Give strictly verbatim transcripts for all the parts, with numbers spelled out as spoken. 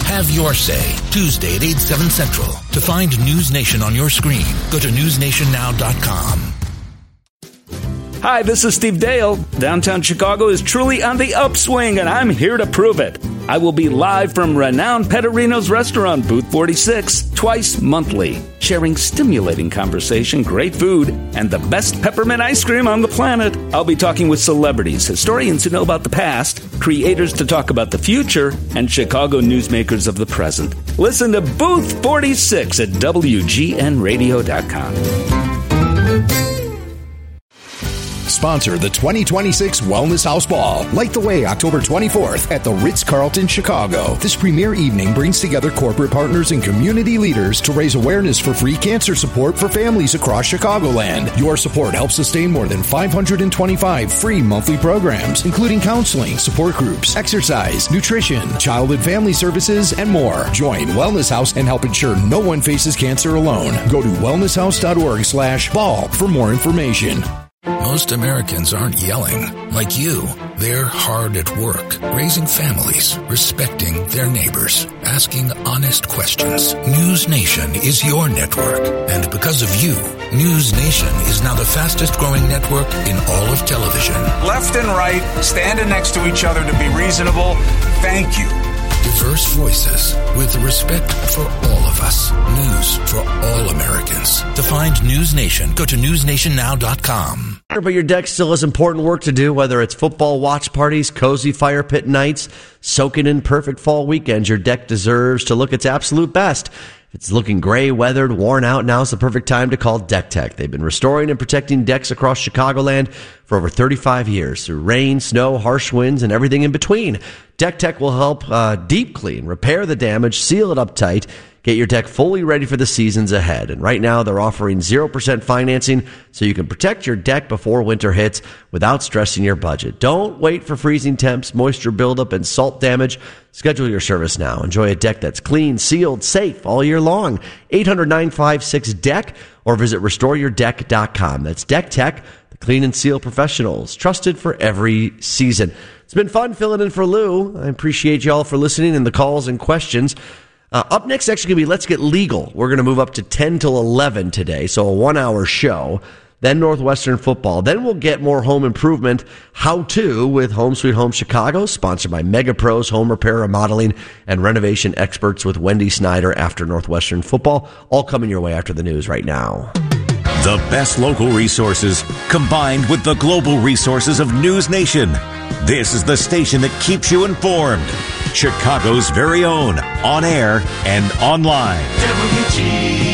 Have your say. Tuesday at eight, seven Central. To find News Nation on your screen, go to news nation now dot com. Hi, this is Steve Dale. Downtown Chicago is truly on the upswing, and I'm here to prove it. I will be live from renowned Petterino's restaurant, Booth forty-six, twice monthly, sharing stimulating conversation, great food, and the best peppermint ice cream on the planet. I'll be talking with celebrities, historians who know about the past, creators to talk about the future, and Chicago newsmakers of the present. Listen to Booth forty-six at W G N radio dot com. Sponsor the twenty twenty-six Wellness House Ball. Light the way October twenty-fourth at the Ritz-Carlton, Chicago. This premier evening brings together corporate partners and community leaders to raise awareness for free cancer support for families across Chicagoland. Your support helps sustain more than five hundred twenty-five free monthly programs, including counseling, support groups, exercise, nutrition, child and family services, and more. Join Wellness House and help ensure no one faces cancer alone. Go to wellness house dot org slash ball for more information. Most Americans aren't yelling like you. They're hard at work, raising families, respecting their neighbors, asking honest questions. News Nation is your network. And because of you, News Nation is now the fastest growing network in all of television. Left and right, standing next to each other to be reasonable. Thank you. Diverse voices with respect for all of us. News for all Americans. To find News Nation, go to news nation now dot com. But your deck still has important work to do, whether it's football watch parties, cozy fire pit nights, soaking in perfect fall weekends. Your deck deserves to look its absolute best. If it's looking gray, weathered, worn out, now's the perfect time to call Deck Tech. They've been restoring and protecting decks across Chicagoland for over thirty-five years through rain, snow, harsh winds, and everything in between. Deck Tech will help uh, deep clean, repair the damage, seal it up tight, get your deck fully ready for the seasons ahead. And right now, they're offering zero percent financing so you can protect your deck before winter hits without stressing your budget. Don't wait for freezing temps, moisture buildup, and salt damage. Schedule your service now. Enjoy a deck that's clean, sealed, safe all year long. eight hundred, nine five six, D E C K or visit restore your deck dot com. That's Deck Tech, the clean and seal professionals, trusted for every season. It's been fun filling in for Lou. I appreciate y'all for listening and the calls and questions. Uh, up next, actually, going to be Let's Get Legal. We're going to move up to ten till eleven today, so a one-hour show. Then Northwestern football. Then we'll get more home improvement how-to with Home Sweet Home Chicago, sponsored by Mega Pros, home repair, remodeling, and renovation experts with Wendy Snyder after Northwestern football. All coming your way after the news right now. The best local resources combined with the global resources of News Nation. This is the station that keeps you informed. Chicago's very own, on air and online. W G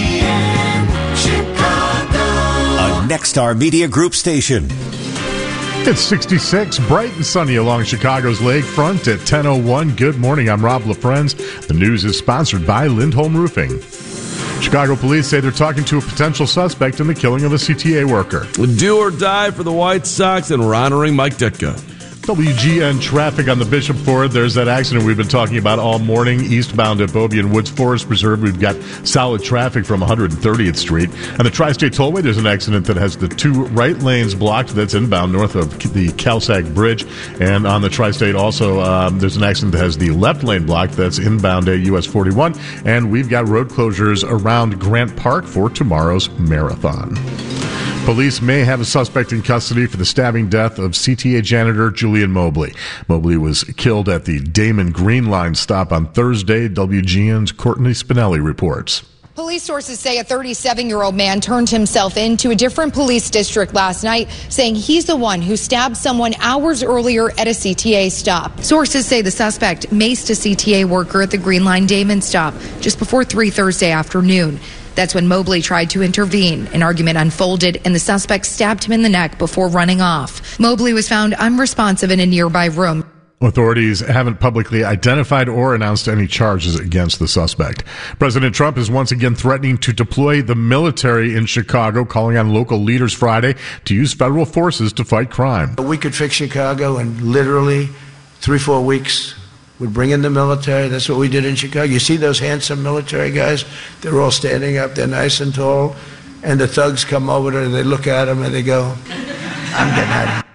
N Chicago. A Nexstar Media Group station. It's sixty-six, bright and sunny along Chicago's lakefront at ten oh one. Good morning, I'm Rob LaFrenz. The news is sponsored by Lindholm Roofing. Chicago police say they're talking to a potential suspect in the killing of a C T A worker. Do or die for the White Sox and we're honoring Mike Ditka. W G N traffic on the Bishop Ford. There's that accident we've been talking about all morning, eastbound at Bobby and Woods Forest Preserve. We've got solid traffic from one hundred thirtieth Street. On the Tri-State Tollway, there's an accident that has the two right lanes blocked. That's inbound north of the Calsag Bridge. And on the Tri-State also, um, there's an accident that has the left lane blocked. That's inbound at U S forty-one. And we've got road closures around Grant Park for tomorrow's marathon. Police may have a suspect in custody for the stabbing death of C T A janitor Julian Mobley. Mobley was killed at the Damon Green Line stop on Thursday. W G N's Courtney Spinelli reports. Police sources say a thirty-seven-year-old man turned himself in to a different police district last night, saying he's the one who stabbed someone hours earlier at a C T A stop. Sources say the suspect maced a C T A worker at the Green Line Damon stop just before three Thursday afternoon. That's when Mobley tried to intervene. An argument unfolded, and the suspect stabbed him in the neck before running off. Mobley was found unresponsive in a nearby room. Authorities haven't publicly identified or announced any charges against the suspect. President Trump is once again threatening to deploy the military in Chicago, calling on local leaders Friday to use federal forces to fight crime. We could fix Chicago in literally three, four weeks. We'd bring in the military. That's what we did in Chicago. You see those handsome military guys? They're all standing up. They're nice and tall. And the thugs come over there, they look at them, and they go, I'm getting out of here.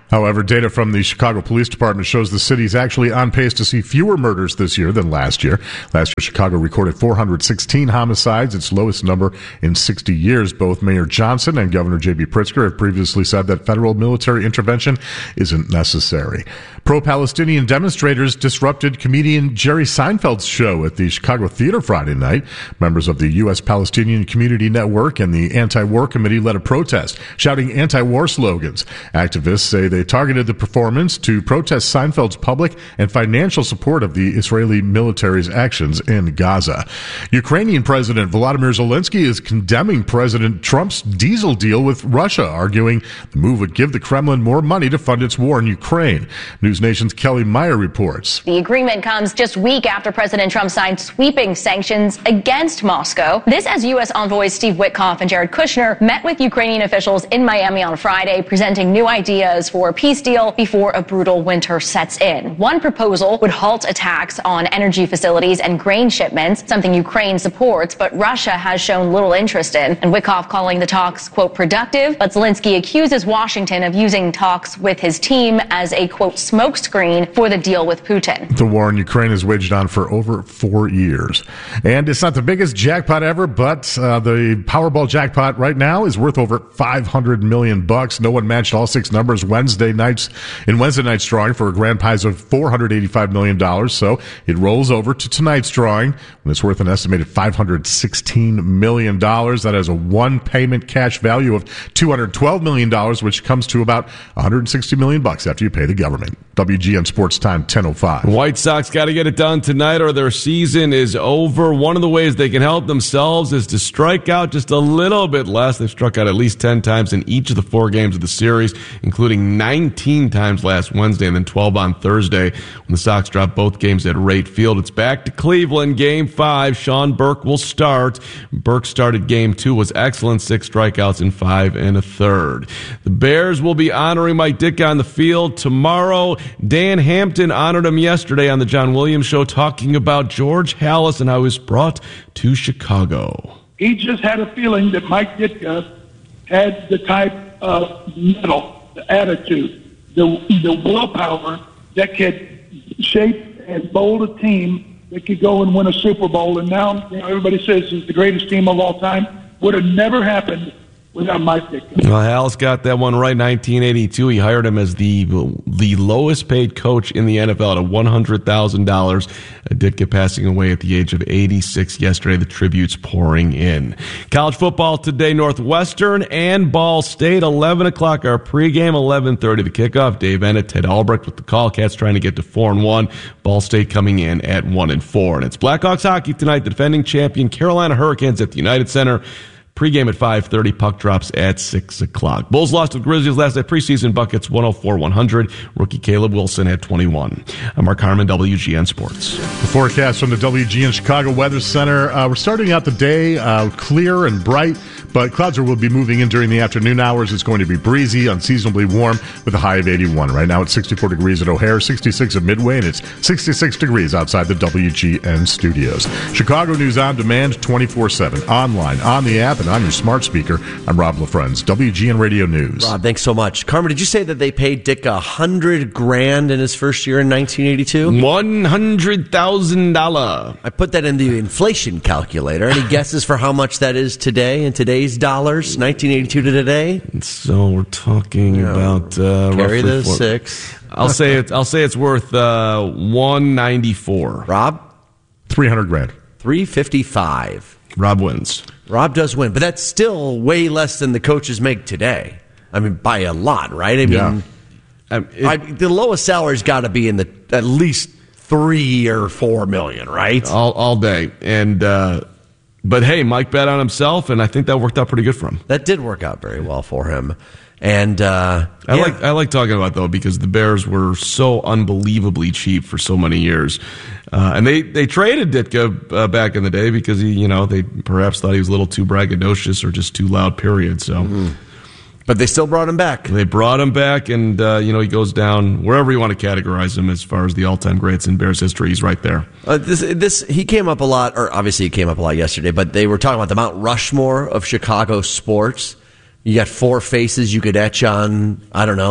However, data from the Chicago Police Department shows the city is actually on pace to see fewer murders this year than last year. Last year, Chicago recorded four hundred sixteen homicides, its lowest number in sixty years. Both Mayor Johnson and Governor J B. Pritzker have previously said that federal military intervention isn't necessary. Pro-Palestinian demonstrators disrupted comedian Jerry Seinfeld's show at the Chicago Theater Friday night. Members of the U S Palestinian Community Network and the Anti-War Committee led a protest, shouting anti-war slogans. Activists say they targeted the performance to protest Seinfeld's public and financial support of the Israeli military's actions in Gaza. Ukrainian President Volodymyr Zelensky is condemning President Trump's diesel deal with Russia, arguing the move would give the Kremlin more money to fund its war in Ukraine. News Nation's Kelly Meyer reports. The agreement comes just a week after President Trump signed sweeping sanctions against Moscow. This as U S envoys Steve Witkoff and Jared Kushner met with Ukrainian officials in Miami on Friday, presenting new ideas for a peace deal before a brutal winter sets in. One proposal would halt attacks on energy facilities and grain shipments, something Ukraine supports, but Russia has shown little interest in. And Witkoff calling the talks, quote, productive, but Zelensky accuses Washington of using talks with his team as a, quote, smokescreen for the deal with Putin. The war in Ukraine has waged on for over four years. And it's not the biggest jackpot ever, but uh, the Powerball jackpot right now is worth over five hundred million bucks. No one matched all six numbers Wednesday nights in Wednesday night's drawing for a grand prize of four hundred eighty-five million dollars. So it rolls over to tonight's drawing when it's worth an estimated five hundred sixteen million dollars. That has a one payment cash value of two hundred twelve million dollars, which comes to about one hundred sixty million bucks after you pay the government. W G N Sports Time, ten oh five. White Sox got to get it done tonight or their season is over. One of the ways they can help themselves is to strike out just a little bit less. They've struck out at least ten times in each of the four games of the series, including nineteen times last Wednesday and then twelve on Thursday when the Sox dropped both games at Rate Field. It's back to Cleveland, Game five. Sean Burke will start. Burke started Game two, was excellent, six strikeouts in five and a third. The Bears will be honoring Mike Ditka on the field tomorrow. Dan Hampton honored him yesterday on the John Williams Show, talking about George Halas and how he was brought to Chicago. He just had a feeling that Mike Ditka had the type of mettle, the attitude, the, the willpower that could shape and mold a team that could go and win a Super Bowl. And now, you know, everybody says it's the greatest team of all time. Would have never happened without Mike Ditka. Well, Hal's got that one right. nineteen eighty-two, he hired him as the the lowest paid coach in the N F L at one hundred thousand dollars. Ditka passing away at the age of eighty-six yesterday. The tributes pouring in. College football today, Northwestern and Ball State. eleven o'clock our pregame, eleven thirty the kickoff. Dave Ennett, Ted Albrecht with the call. Cats trying to get to four and one. Ball State coming in at one and four. And it's Blackhawks hockey tonight. The defending champion Carolina Hurricanes at the United Center. Pregame at five thirty, puck drops at six o'clock. Bulls lost to the Grizzlies last night. Preseason buckets one oh four one hundred. Rookie Caleb Wilson had twenty-one. I'm Mark Harmon, W G N Sports. The forecast from the W G N Chicago Weather Center. Uh, we're starting out the day uh, clear and bright, but clouds will be moving in during the afternoon hours. It's going to be breezy, unseasonably warm with a high of eighty-one. Right now it's sixty-four degrees at O'Hare, sixty-six at Midway, and it's sixty-six degrees outside the W G N studios. Chicago News on demand twenty-four seven, online, on the app, and on your smart speaker. I'm Rob LaFrenz, W G N Radio News. Rob, thanks so much. Carmen, did you say that they paid Dick a hundred grand in his first year in nineteen eighty-two? One hundred thousand dollars. I put that in the inflation calculator. Any guesses for how much that is today in today's dollars, nineteen eighty-two to today? So we're talking you know, about uh, carry roughly the four. six. I'll say it. I'll say it's worth uh, one ninety-four. Rob, three hundred grand. Three fifty-five. Rob wins. Rob does win, but that's still way less than the coaches make today. I mean, by a lot, right? I mean, yeah. um, it, I, the lowest salary's got to be in the at least three or four million, right? All all day, and uh, but hey, Mike bet on himself, and I think that worked out pretty good for him. That did work out very well for him. And uh, I yeah. like I like talking about though because the Bears were so unbelievably cheap for so many years, uh, and they, they traded Ditka uh, back in the day because he you know they perhaps thought he was a little too braggadocious or just too loud. Period. So, mm-hmm. But they still brought him back. They brought him back, and uh, you know he goes down wherever you want to categorize him as far as the all time greats in Bears history. He's right there. Uh, this this he came up a lot, or obviously he came up a lot yesterday. But they were talking about the Mount Rushmore of Chicago sports. You got four faces you could etch on, I don't know,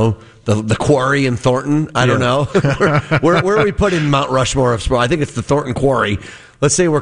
the the Quarry in Thornton. I Yeah. don't know. where, where, where are we putting Mount Rushmore of sport? I think it's the Thornton Quarry. Let's say we're